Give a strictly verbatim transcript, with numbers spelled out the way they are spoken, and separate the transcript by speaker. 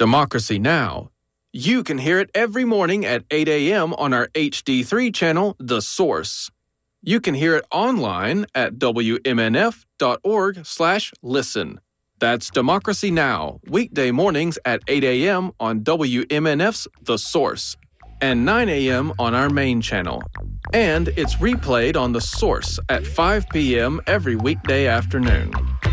Speaker 1: Democracy Now! You can hear it every morning at eight a.m. on our H D three channel, The Source. You can hear it online at w m n f dot org slash listen. That's Democracy Now! Weekday mornings at eight a.m. on W M N F's The Source and nine a.m. on our main channel. And it's replayed on The Source at five p.m. every weekday afternoon.